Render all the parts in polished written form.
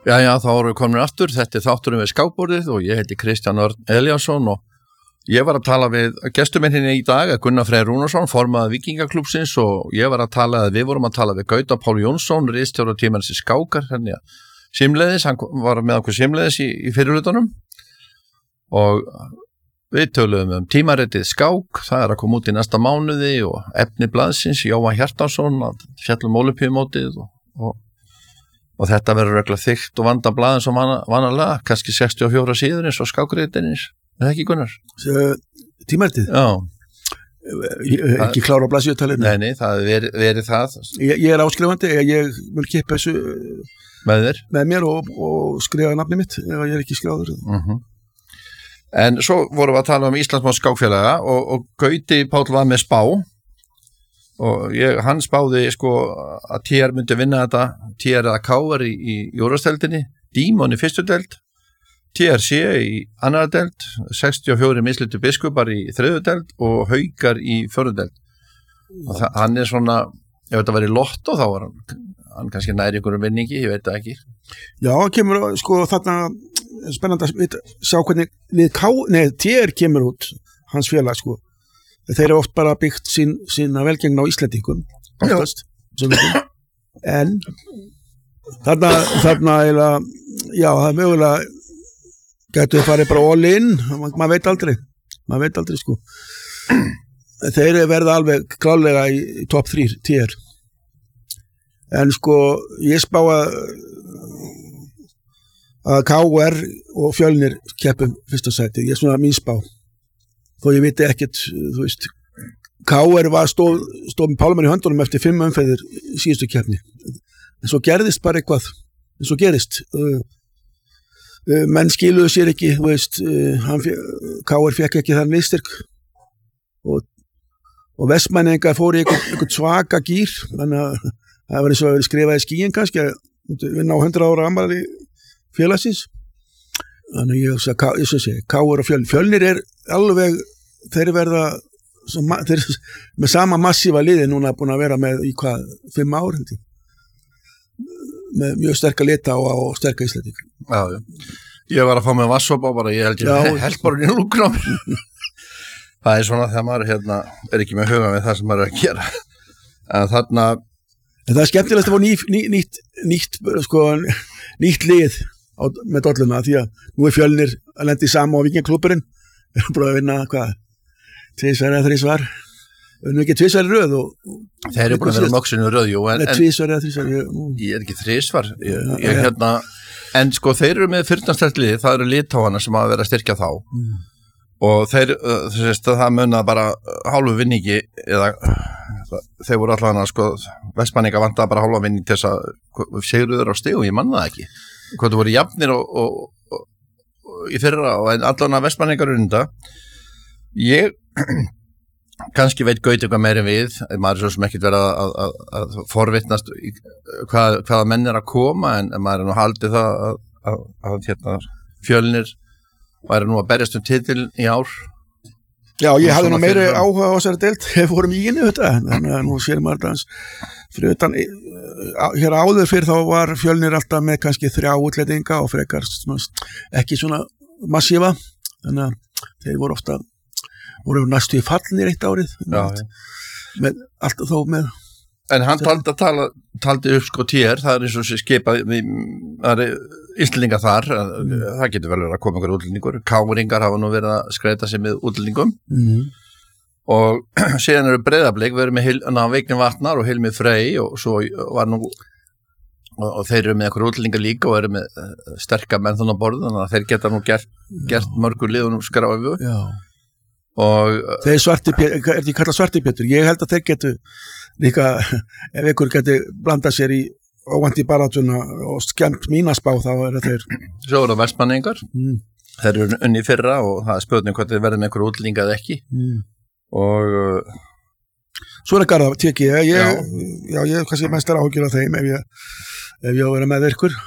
Já, þá erum við komin aftur, þetta þátturinn við skákborðið og ég heiti Kristján Örn Elíasson og ég var að tala við gestur minn hérna í dag, Gunnar Freyr Rúnarsson, formaður Víkingaklúbbsins og við vorum að tala við Gauta Pál Jónsson, ritstjóra tímarinnar skákar, hérna símleiðis, hann var með okkur símleiðis í fyrirlutunum og við töluðum tímaritið skák, það að koma út í næsta mánuði og efni blaðsins, Jóhann Hjartarson, fjallum Ólympíumótið og þetta verður regla þykkt og vanda blaðin sem vanalega, kannski 64 síður eins og skákriðinins, er það ekki Gunnar? Tímaritið? Já. Ekki klára á blaðsíðutalinu? Nei, það verið það. Ég er áskrifandi, ég mun kippa þessu með mér og skrifa nafni mitt ef ég er ekki skráður. En svo vorum við að tala Íslandsmót skákfélaga og Gauti Páll var með spá og hann spáði að TR myndi vinna þetta, TR eða KR í Júrasteldinni, Dímon í fyrstu deild, TRC í annara deild, 64 mislutu biskupar í þriðju deild og Haukar í fjórðu deild. Og hann er svona, ef þetta var í lottó þá var hann kannski nær einhverjum vinningi, ég veit það ekki. Já, kemur þarna spennandi að sjá hvernig TR kemur út, hans félag þeir eru oft bara byggt sína velgengna á Íslendingum oftast, en þarna já, það er mögulega gætu þið farið bara all in, maður veit aldrei þeir verða alveg klálega í top 3 TR en ég spá að KR og Fjölnir keppum fyrsta sæti, ég er svona mín spá þó ég viti ekkert, þú veist KR stóð með Pálmann í höndunum eftir 5 umferðir í síðustu keppni en svo gerðist bara eitthvað en svo gerist menn skiluðu sér ekki, þú veist KR fekk ekki þann viðstyrk og Vestmanningar fóru í einhvern svaka gýr þannig að það var eins og að vera skrifað í skíin kannski að vinna á 100 ára afmæli félagsins þannig ég segi KR og Fjölnir er alveg þeir verða þeir með sama massífa liði núna búin að vera með í 5 ár með mjög sterka lita og sterka Íslending. Já. Ég var að fá með vassopa bara, ég held bara í lúkna það er svona þegar maður er ekki með huga við það sem maður er að gera en þarna það er skemmtilegt að fá nýtt lið með dolluna því að nú er Fjölnir að lenda í sama á Víkingaklúbburinn við erum bara að vinna 2 eða 3 svar við erum ekki 2 svar í röð þeir eru búin að vera nokksinni röð 2 svar eða 3 svar ég er ekki 3 svar en þeir eru með fyrstnastært lið það eru litáana sem að vera að styrkja þá og það munna bara hálfu vinningi eða þeir voru allavega Vestmanninga vantaði bara hálfa vinning til þess að sigruður á stig og ég manna það ekki hvað þú voru jafnir og í fyrra og allavega Vestmanningar unda ég kannski veit Gauti eitthvað meiri við maður er svo sem ekkert verið að forvitnast hvaða menn er að koma en maður er nú haldið það að Fjölnir væri nú að berjast titil í ár Já, ég hafði nú meiri áhuga á þessari deild við fórum í inni þetta þannig að nú sér maður dans fyrir utan hér áður fyrir þá var Fjölnir alltaf með kannski 3 útlendinga og frekar ekki svona massífa þannig að þeir voru næstu í fallnir eitt árið með alltaf þó með en hann taldi upp TR það er eins og skipað það er Íslendingar þar það getur vel verið að koma ykkur útlendingur Káringar hafa nú verið að skreita sig með útlendingum og síðan eru Breiðablik við erum með Vigni Vatnar og Hilmi Frey og svo var nú og þeir eru með ykkur útlendingar líka og eru með sterka menn þannig á borðu þannig að þeir geta nú gert mörgur liðunum skráfu og þeir er því kallað svartipétur ég held að þeir getur líka ef ykkur getur blandað sér í óvænt í barátuna og skemmt mínaspá þá er þeir svo eru það Vestmanningar þeir eru unni í fyrra og það er spurning hvort þeir verður með ykkur útlendinga eða ekki og svo er það Garðar teki ég kannski mestar áhyggjur af þeim ef ég á að vera með ykkur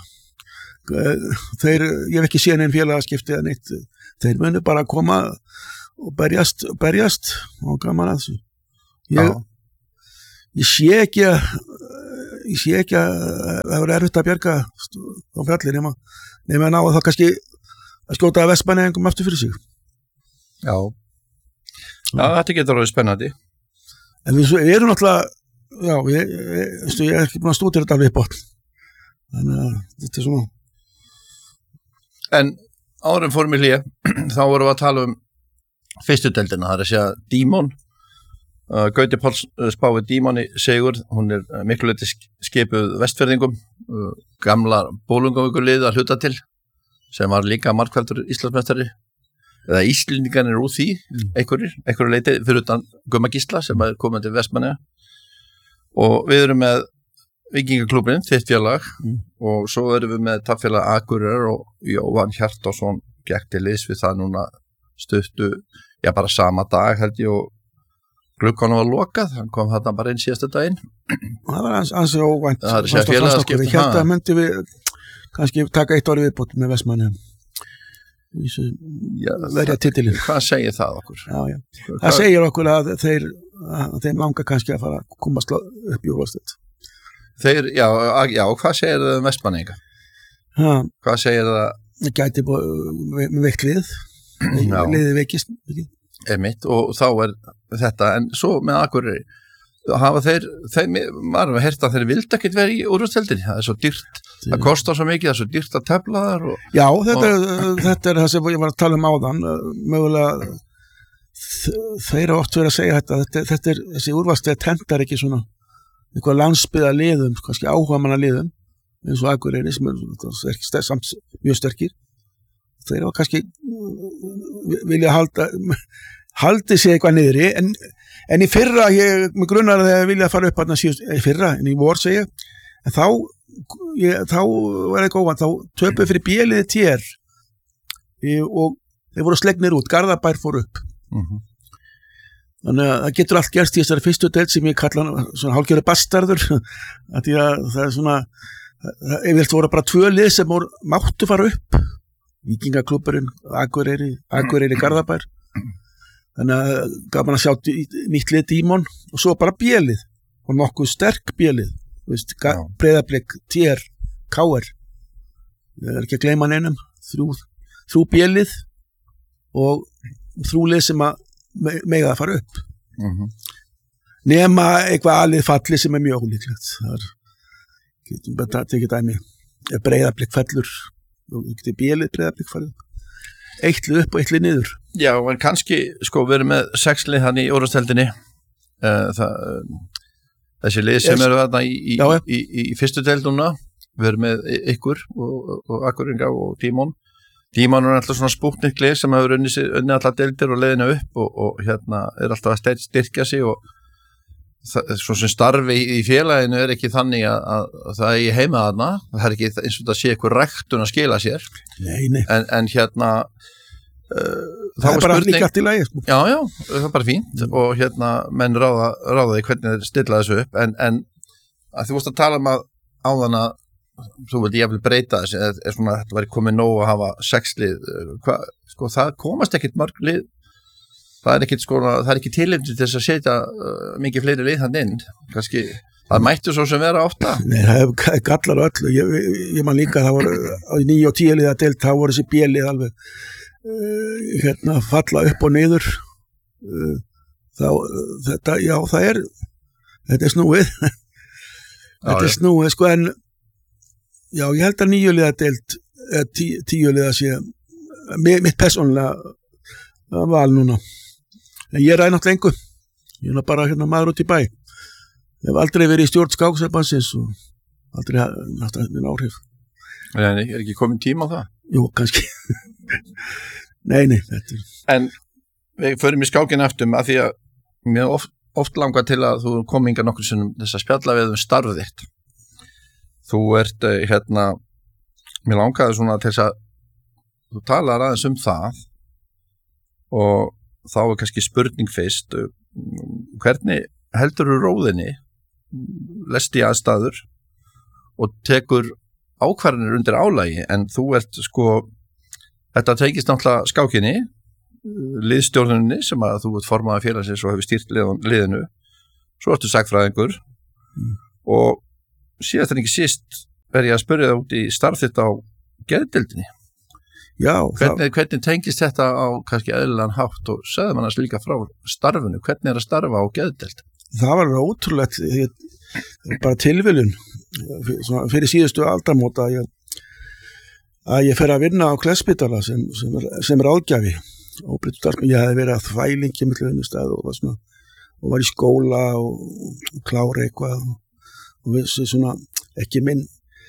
ég hef ekki séð neinn félagaskipti eða neitt þeir munu bara koma og berjast og gaman að þessu ég sé ekki að ég sé ekki að það var erfitt að bjarga á fjalli nema að ná að það kannski að skjóta að Vestmannaeyingum aftur fyrir sig. Já, þetta getur orðið spennandi. En við erum náttúrulega, ég er ekki búin að stúdera þetta alveg upp átt. Þannig að þetta svona. En árum fórum í hlé, þá vorum við að tala fyrstu deildina, það er að segja Dímon. Gauti Páls spáði Dímoni sigur, hún miklu leyti skipuð Vestfirðingum, gamla Bólungavíkurlið að hluta til, sem var líka markveldur Íslandsmeistari, eða Íslendingarnir úr því, einhverju leyti fyrir utan Gumma Gísla sem er komin til Vestmannaeyja, og við erum með Víkingaklúbbinn, þitt félag, og svo erum við með tappfélag Akureyrar og Jóhann Hjartarson gekk til liðs við það núna stuttu, bara sama dag held ég, og glugganum var lokað, hann kom þarna bara inn síðasta daginn. Það var ansið óvænt. Það er sér félagaskipti. Hérna myndi við kannski taka 1 ári viðbót með Vestmannaeyjum. Verja titilinn. Hvað segir það okkur? Já. Það segir okkur að þeim langar kannski að fara að komast upp í úrvalsdeild. Já, hvað segir það Vestmannaeyinga? Hvað segir það? Það gæti veikt lið. Liðið veikist ekki. Einmitt, og þá þetta, en svo með Akureyri hafa þeir maður hefur heyrt að þeir vildi ekkert vera í úrvalsdeildinni, það er svo dýrt, það kostar svo mikið, það er svo dýrt að tefla þar Já, þetta er það sem ég var að tala áðan, mögulega þeir oft verið að segja þessi úrvalsdeild hentar ekki svona eitthvað landsbyggða liðum, kannski áhugamanna liðum eins og Akureyri sem er samt mjög sterkir. Þeir var kannski vilja haldi sig eitthvað niðri en í fyrra, mig grunnar að þeir vilja fara upp í fyrra, en í vor segja en þá var eitthvað óvænt, þá töpuð fyrir B-liði TR og þeir voru slegnir út, Garðabær fór upp þannig að það getur allt gerst í þessari fyrstu deild sem ég kalla svona hálfgerður bastarður að það er svona yfirleitt voru bara 2 lið sem máttu fara upp Víkingaklúbburinn, Akureyri Garðabær þannig að gaman að sjá nýtt lið Dímon og svo bara B-lið og nokkuð sterk B-lið Breiðablik, TR, KR ég er ekki að gleyma neinum 3 B-lið og 3 lið sem að mega að fara upp nema eitthvað alið falli sem er mjög ólíklegt það getum bara tekið dæmi Breiðablik fellur og getur B-lið Breiðablik farið 1 lið upp og 1 lið niður. Já, en kannski við erum með 6 lið hann í úrvalsdeildinni þessi lið sem eru þarna í fyrstu deild núna, við erum með ykkur og Akureyringa og Dímon er alltaf svona spútnik lið sem hefur unnið allar deildir og leiðina upp og hérna er alltaf að styrkja sig og svo sem starfi í félaginu er ekki þannig að það er í heima þarna, það er ekki eins og það sé eitthvað ræktun að skila sér Nei. En hérna það er bara líka allt í lagi Já, það er bara fínt og hérna menn ráða því hvernig þeir stilla þessu upp en að þú vorst að tala að áðan að þú veit ég vil breyta þessi er svona þetta væri komið nóg að hafa 6 lið það komast ekkit mörg lið það er ekki tilefni til þess að setja mikið fleiri lið hann inn kannski, það mættu svo sem vera 8 Nei, það er gallar öllu ég man líka, það voru á 9 og 10 liða deild, það voru þessi B-lið alveg falla upp og niður þetta er snúið þetta er snúið en já, ég held að 9 liða deild 10 liða sé mitt persónulega val núna en ég ræði náttúrulega engu ég er bara maður út í bæ ég hef aldrei verið í stjórn skáksepansins og aldrei náttúrulega áhrif Nei, er ekki komin tíma á það? Jú, kannski Nei, En við förum í skákinn aftur að því að mér oft langar til að þú kominga nokkur sinnum þess að spjalla við starfið þitt þú ert mér langaði svona til þess að þú talar aðeins það og þá er kannski spurning fyrst hvernig heldur þú róðinni lest í aðstæður og tekur ákvarðanir undir álagi en þú ert þetta tekist náttúrulega skákinni liðstjórnunni sem að þú ert formaður félagsins og hefur stýrt liðinu svo ertu sagfræðingur og síðast en ekki síst ég að spyrja það út í starf þitt á geðdeildinni. Já. Hvernig tengist þetta á kannski eðlilegan hátt og sagði mann að líka frá starfinu, hvernig að starfa á geðdeild? Það var ótrúlegt, bara tilviljun fyrir síðustu aldamót að ég fer að vinna á Kleppsspítala sem ráðgjafi. Ég hefði verið að þvælingi milli vinnustæð og var í skóla og klára eitthvað og vissi svona ekki minn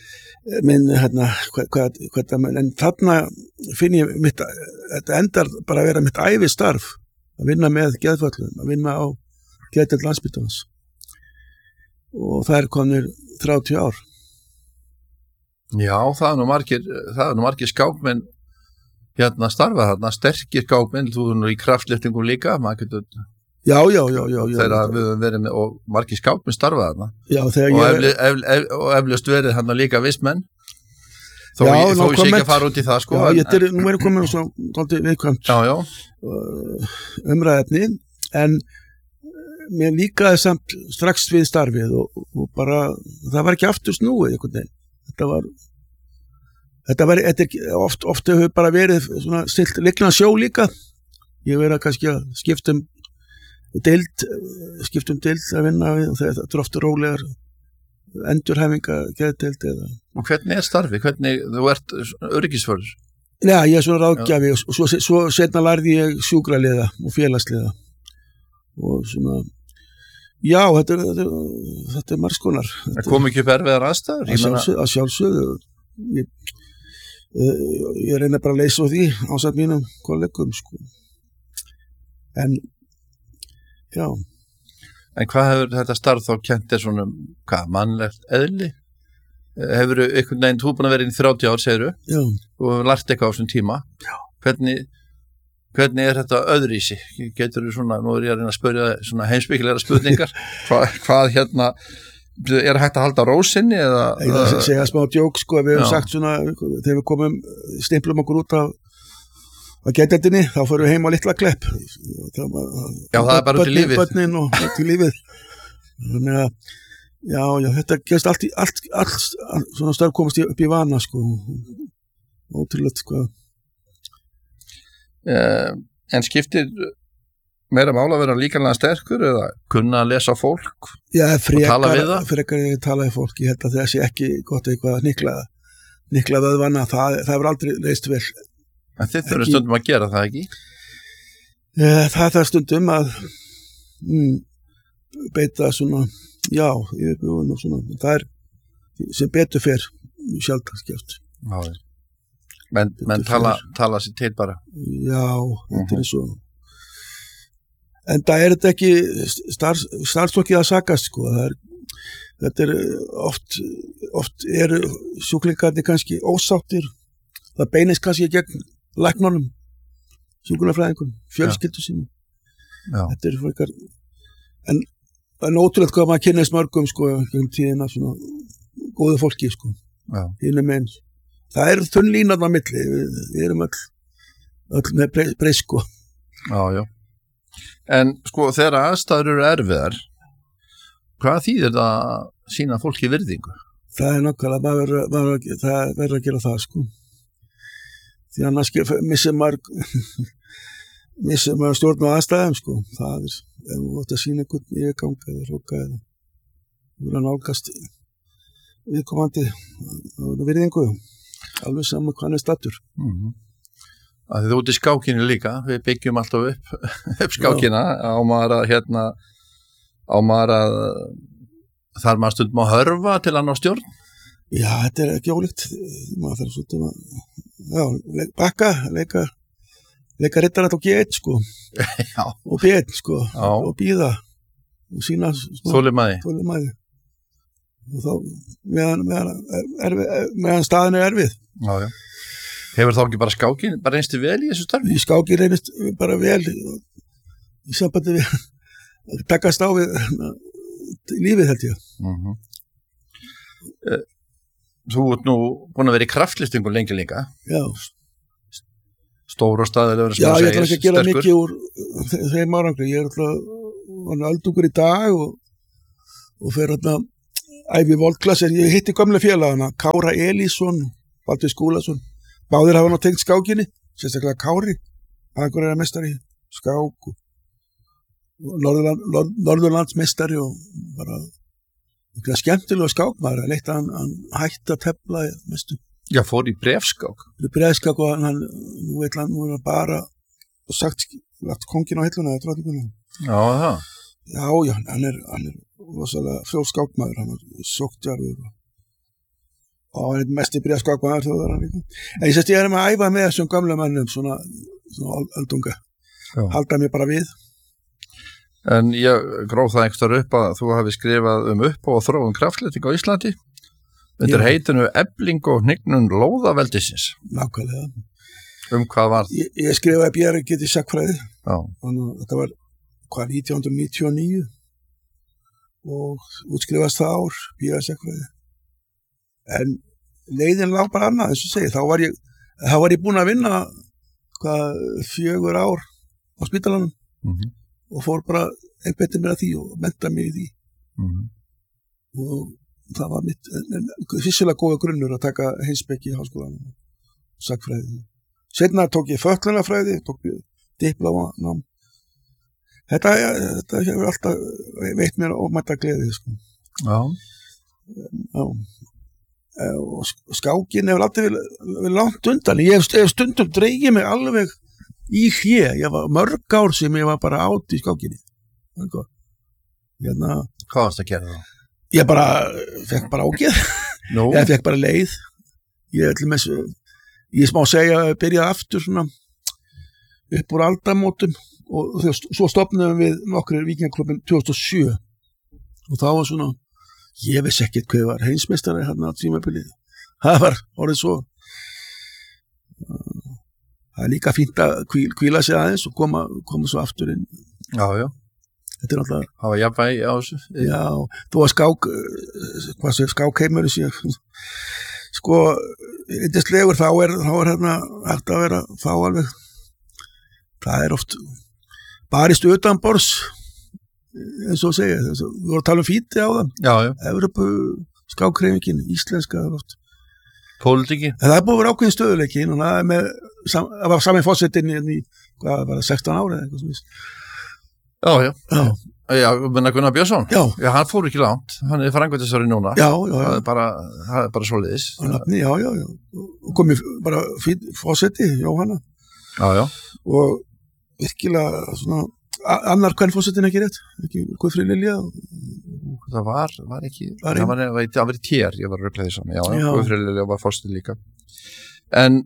en þarna finn ég þetta endar bara að vera mitt ævistarf að vinna með geðföllum, að vinna á geðdeild Landspítalans og það komnir 30 ár. Já, það er nú margir skákmenn starfa þarna, sterkir skákmenn, þú er nú í kraftlyftingum líka, maður getur Já. Þegar við höfum verið með, og margir skákmenn starfa þarna. Já, og eflaust verið hann líka vissmenn. Þó ég sé ekki að fara út í það, sko. Já, nú er komin svo viðkvæmt umræðefni, en mér líkaði samt strax við starfið og bara, það var ekki aftur snúið einhvern veginn. Þetta oft hefur bara verið svona stilt lignan sjó líka. Ég verið kannski að skiptum deild að vinna við og það er ofta rólegar endurhæfinga geðdeild eða. Og hvernig starfi? Hvernig, þú ert öryggisvörður? Já, ég er svona ráðgjafi og svo seinna lærði ég sjúkraliða og félagsliða og svona já, þetta er margs konar. Það kom ekki upp erfiðar aðstæður? Að sjálfsögðu. Ég reyna bara að leysa á því ásamt mínum kollegum, sko. En já. En hvað hefur þetta starf þá kennt þér svona, mannlegt eðli? Hefur einhvern veginn, þú búin að vera inn í 30 ár, segirðu? Já. Og hefur lært eitthvað á þessum tíma? Já. Hvernig er þetta öðruvísi? Geturðu svona, nú er ég að reyna að spyrja svona heimspekilegra spurningar, hvað er hægt að halda rósinni eða? Ég segja smá djók, sko, við hefum sagt svona, þegar við stimplum okkur út af að geðdeildinni, þá fyrir við heim á litla Klepp. Já, það er bara út í lífið. Börnin og út í lífið. Þannig að, já, þetta gerst allt svona störf komast upp í vana, sko. Ótrúlegt, sko. En skiptir meira mála að vera líkanlega sterkur eða kunna að lesa fólk og tala við það? Frekar ég tala við fólk. Ég held að það sé ekki gott eitthvað nikla vöðvana. Það hefur aldrei reist vel. En þið þurfum stundum að gera það ekki? Það er stundum að beita svona, já, yfirbúin og svona. Það er sem betur fer sjaldast gert. Já, menn tala sér til bara. Já, þetta er svo. En það er þetta ekki starfsfólkið að sakast, sko. Þetta er oft eru sjúklingarnir kannski ósáttir. Það beinist kannski gegn læknunum, sjúkrafræðingunum, fjölskyldu sínum. Já. Þetta er frekar, en ótrúlega hvað maður kynnist mörgum, sko, um tíðina svona góðu fólki, sko. Já. Hinum eins. Það er þunn línan á milli, við erum öll með breys, sko. Já. En sko, þegar aðstæður eru erfiðar, hvað þýðir það að sýna fólki virðingu? Það er nákvæmlega, það verður að gera það, sko. Því annars missir maður stjórn á aðstæðum, sko. Það er, ef þú átt að sýna einhvern yfirgang eða hróka eða vera nálgast viðkomandi virðingu, alveg saman hvað hann er stattur. Að þið út í skákinu líka, við byggjum alltaf upp skákina, á maður að þar maður stundum að hörfa til hann á stjórn? Já, þetta er ekki ólíkt. Maður þarf stundum að bakka, leika rittarætt og G1, sko. Já. Og B1, sko. Já. Og bíða og sína þolinmæði. Og þá meðan staðin er erfið. Já. Hefur þá ekki bara skákin bara reynst vel í þessu starfi? Skákin reynst bara vel í sambandi við að takast á við lífið, held ég. Þú ert nú búin að vera í kraftlyftingu lengi líka. Já. Stór og staðilegur sem já, þú segir, ég ætla ekki að gera mikið úr þeim árangri. Ég er alltaf aldungur í dag og fer Ævi Volklasser, ég hitti gömlega félagana, Kára Elísson, Baldur Skúlason, báðir hafa nú tengt skákinni, sérstaklega Kári, Akureyrar meistari, skák, Norðurlandsmeistari og bara skemmtilega skákmaður, að leitt hann hætti að tefla mestu. Já, fór í brefskák. Brefskák og hann, nú er hann bara sagt, lagt kongin á hilluna eða drottninguna. Já, það. Já, hann er rosalega frjór skákmaður, hann var sóktjarður og hann er mest í brefskákmaður þá var hann líka. En ég sést ég með að æfa með þessum gamla mannum, svona öldunga, halda mér bara við. En ég gróf það einhver upp að þú hafi skrifað upp og þróun kraftlétting á Íslandi undir heitinu Efling og hnignun lóðaveldisins. Nákvæmlega. Hvað var það? Ég skrifaði BR-get í sagnfræði. Já. Þetta var 1999 og útskrifast það ár BR-sagnfræði. En leiðin lá bara annað, eins og segi, þá var ég búinn að vinna 4 ár á spítalanum og fór bara einbeitti mér að því og mennta mig í því. Og það var mitt fyrstilega góða grunnur að taka heimspeki í háskólanum og sagnfræði. Seinna tók ég fötlunarfræði, tók ég diplómanám. Þetta hefur alltaf veitt mér ómætta gleði, sko. Já. Og skákin hefur alltaf verið langt undan. Ég hef stundum dreigið mig alveg í hlé. Ég var mörg ár sem ég var bara átt í skákinni. Hvað varst að gera þá? Ég fekk bara ágeð. Ég fekk bara leið. Ég smá segja að byrjaði aftur svona upp úr aldamótum og svo stofnaðum við nokkrir Víkingaklúbbinn 2007 og þá var svona, ég vissi ekkert hvað var heimsmeistari hérna á tímabilið. Það var orðið svo það er líka fínt að hvíla sig aðeins og koma svo aftur inn. Já. Þetta er alltaf það var jafnvægi á þessu. Já, þú var skákheimur sko, yndislegur þá er hérna hægt að vera þá alveg það er oft barist utanborðs eins og segja, við vorum að tala fíti á það. Já. Evrópu skákhreyfingin, íslenska pólitíki. Það er búið að vera ákveðin stöðuleiki og það var saman fórsetin í 16 ára eða eitthvað svona. Já, menna Gunnar Björnsson. Já, hann fór ekki langt. Hann er frangværtisstjóri núna. Já. Það er bara svoleiðis. Já. Og komið bara fórseti, Jóhanna. Já. Og virkilega svona, annar hvern fórsetin ekki rétt? Ekki Guðfríður Lilja? Það var ekki, það var í tér, ég var að röfla því saman. Já. Guðfríður Lilja var fórseti líka. En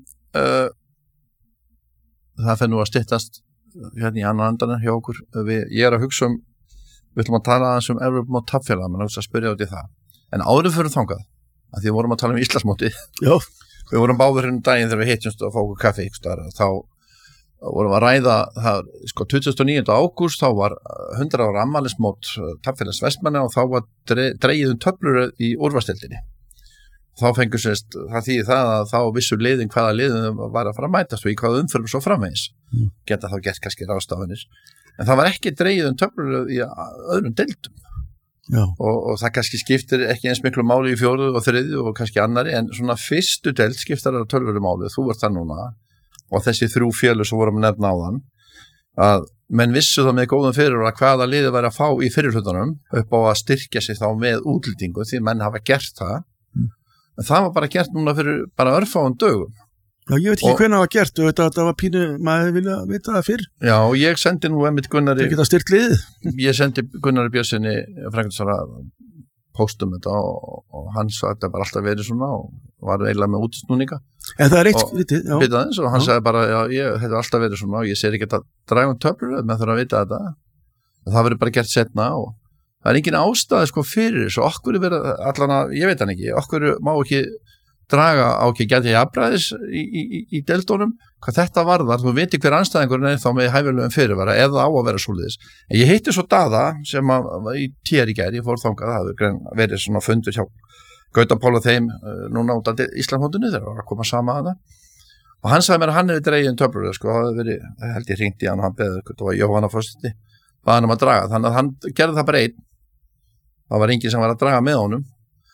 það fer nú að styttast hérna í annan andan hjá okkur. Ég er að hugsa við ætlum að tala aðeins Evrópumót taflfélaga, menn að spyrja út í það. En áður fyrir þangað, að því við vorum að tala Íslandsmóti. Já. Við vorum báður hérna daginn þegar við hittumst að fá okkur kaffi ykkur staðar. Þá vorum að ræða það, 29. ágúst, þá var 100 ára afmælismót taflfélags Vestmanna og þá var dregið töflur í úrvalsdeildinni. Þá fengur það þýðir það að þá vissu liðin hvaða liðin var að fara að mætast og í hvaða umförum svo framvegis. Geta þá gert kannski ráðstafanir. En það var ekki dregið töflur í öðrum deildum. Og það kannski skiptir ekki eins miklu máli í 4. og 3. og kannski annari, en svona fyrstu deild skiptar það tölvöru máli. Þú ert það núna og þessi 3 félög sem vorum að nefna áðan, að menn vissu það með góðum fyrir að hvaða liðið væri að fá í fyrirhlutunum upp á að styrkja sig þá með útlendingu því menn hafa gert það. En það var bara gert núna fyrir bara örfáum dögum. Já, ég veit ekki hvernig það var gert, þetta var pínu, maður vilja vita það fyrr. Já, og ég sendi nú einmitt Gunnari... Það geta styrkt liðið. Ég sendi Gunnari Björnssoni frangværtisstjóra póstum þetta og hann sagði þetta bara alltaf verið svona og var eiginlega með útsnúninga. En það er eitt vitið, já. Vitaðins, og hann sagði bara, þetta er alltaf verið svona og ég sér ekki að draga töflur, menn þurfa að vita þetta. Það verður bara gert setna og það er engin ástæði fyrir þessu, okkur er verið allan að, ég veit hann ekki, okkur má ekki draga á ekki gæti jafnræðis í deildunum, hvað þetta varðar, þú veit hver anstæðingurinn er þá með hæfilegum fyrirvara eða á að vera svoleiðis. En ég hitti svo Daða sem í tér í gær, ég fór þangað, það hefur verið svona fundur hjá Gauta Pál og þeim núna út af Íslandsmótinu þegar það var að koma sama að það. Og hann sagði mér að hann hefði dregið töflur, það hefði verið, held ég hringdi hann og hann beðið, það var Jóhanna fórseti, bað hann að draga, þannig að hann gerði það bara einn. Það var enginn sem var að draga með honum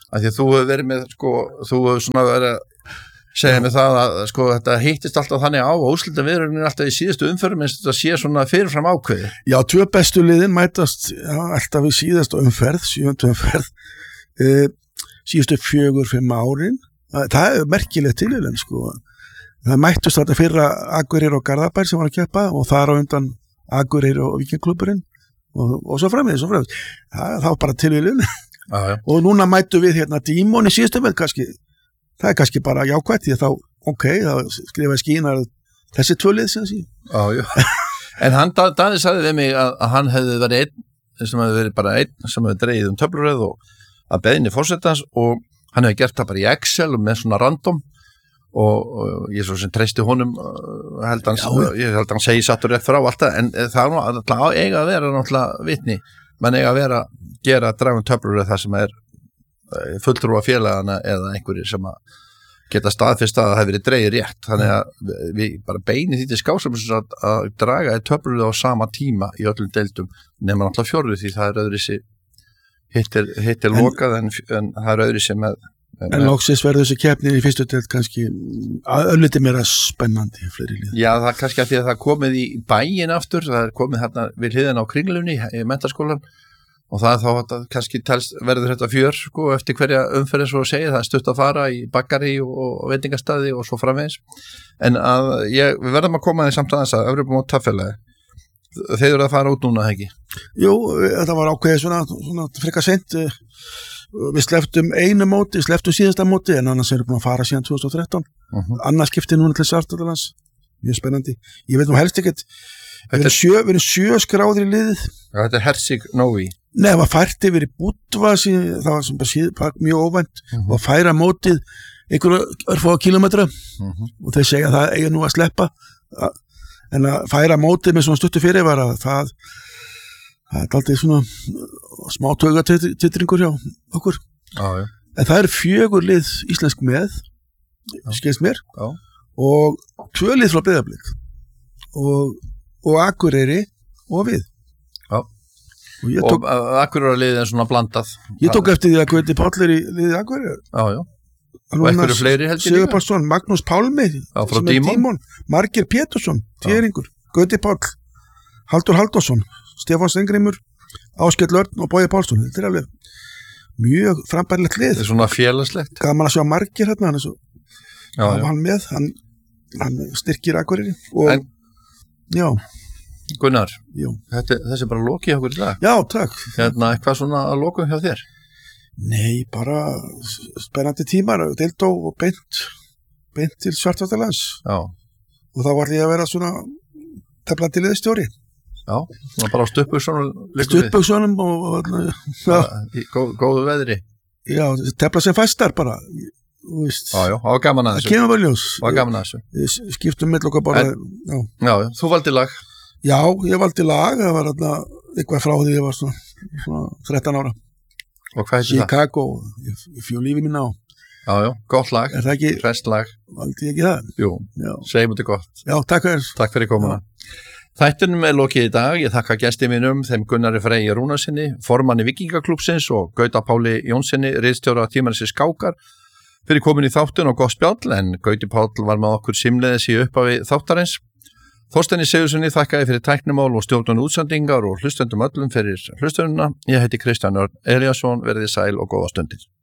af því að þú hefur verið með sko, þú hefur svona verið að segja mig það að sko þetta hittist alltaf þannig á og úrslitaviðurinn alltaf í síðustu umferð minnst þetta sé svona fyrirfram ákveði. Já, 2 bestu liðin mætast alltaf í síðustu umferð, 7. umferð, síðustu 4-5 árin. Það merkilegt tilvíðan sko. Það mættust þetta fyrra Akureyri og Garðabær sem var að keppa og þar á undan Akureyri og Víkingklúbburinn og svo framvegis. Það var bara tilvíðan. Og núna mættu við hérna Dímon í síðustu umferð kannski. Það kannski bara jákvætt því að þá skrifaði Skínar þessi 2 lið sem sé. En hann Daði sagði við mig að hann hefði verið einn sem hefði verið bara einn sem hefði dreigið töfluröð og að beiðni forsetans og hann hefði gert það bara í Excel og með svona random og ég svo sem treysti honum ég held hann segi sattur rétt frá alltaf en það er náttúrulega eiga að vera náttúrulega vitni menn eiga að vera gera dragum töfluröð það sem er fulltrúa félagana eða einhverjir sem að geta staðfest að það hefur verið dreigið rétt þannig að við bara beinið því til skásafnsins að draga í töfluröð á sama tíma í öllum deildum nema náttúrulega 4 því það er öðru sér hitt er lokað en það er öðru sér með En loksins verður þessi keppni í fyrstu deild kannski ölliti meira spennandi fleiri lið. Já, það er kannski að því að það komið í bæin aftur, það er komið hérna við hliðina á Kringlunni í menntaskólan og það er þá kannski verður þetta fjör sko eftir hverja umferð svo að segja, það er stutt að fara í bakkari og veitingastæði og svo framvegis. En við verðum að koma því samt aðeins að Evrópumót taffélagi. Þeir eru að fara út núna, ekki? Jú, þetta var ákveðið svona frekar seint. Við sleftum einu móti, sleftum síðasta móti en annars erum við búin að fara síðan 2013 annars skipti núna til Svartadalans mjög spennandi, ég veit helst ekkert við erum 7 skráðir í liðið þetta er Hersig Nói Nei, það var fært yfir í Búdva það var sem bara mjög óvænt og að færa mótið einhverja örfáa kilometra og þeir segja að það eiga nú að sleppa en að færa mótið með svona stuttu fyrir var að það er alltaf svona smá taugatitringur hjá okkur. En það eru 4 lið íslensk með, skilst mér, og 2 lið frá Breiðablik og Akureyri og við. Og Akureyri liðið er svona blandað. Ég tók eftir því að Gauti Páll er í liðið Akureyri. Og einhverju fleiri held ég líka. Sigurpálsson, Magnús Pálmi, sem er Dímon, Margeir Pétursson, Tjeringur, Gauti Páll, Haldur Halldórsson, Stefán Stengrimur, Áskell Örn og Bogi Pálsson. Þetta er alveg mjög frambærilegt lið. Þetta er svona félagslegt. Gaman að sjá Margeir hérna, hann með, hann styrkir Akureyri og já. Gunnar, þessi er bara lokið hjá okkur í dag. Já, takk. Eitthvað svona að lokum hjá þér? Nei, bara spennandi tímar, deild og beint til Svartadalans. Já. Og þá var ég að vera svona teflandi liðstjóri. Já, bara á stuttbuxunum og í góðu veðri. Já, tefla sem fæstar bara. Já, á gaman að þessu. Það kemur vel ljós. Á gaman að þessu. Skiptum mitt okkar bara. Já, þú valdi lag. Já, ég valdi lag. Það var eitthvað frá því ég var svona 13 ára. Og hvað heitir það? Chicago, í fjólífi mín á. Já, gott lag. Er það ekki? Rest lag. Valdi ég ekki það? Jú, segjum þetta gott. Já, takk fyrir. Takk fyrir komuna. Þættinum er lokið í dag, ég þakka gesti mínum, þeim Gunnari Freyju Rúnarsinni, formanni Víkingaklúbsins og Gauta Páli Jónssoni, ritstjóra tímarisins Skákar, fyrir komin í þáttun og gott spjall, en Gauti Páll var með okkur símleiðis í upphafi þáttarins. Þorsteini Sigurðssoni þakkaði fyrir tæknimál og stjórnun útsendingar og hlustendum öllum fyrir hlustununa. Ég heiti Kristján Örn Elíasson, verið sæl og góða stundir.